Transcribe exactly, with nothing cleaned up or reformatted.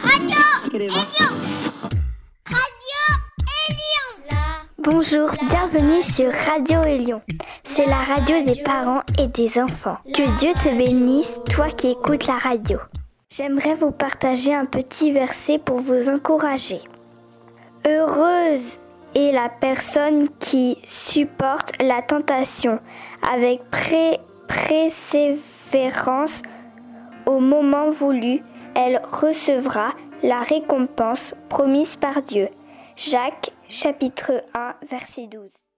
Radio Élion. Radio Élion. Bonjour, bienvenue sur Radio Élion. C'est la radio des parents et des enfants. Que Dieu te bénisse, toi qui écoutes la radio. J'aimerais vous partager un petit verset pour vous encourager. Heureuse est la personne qui supporte la tentation avec pré- persévérance. Au moment voulu, elle recevra la récompense promise par Dieu. Jacques, chapitre un, verset douze.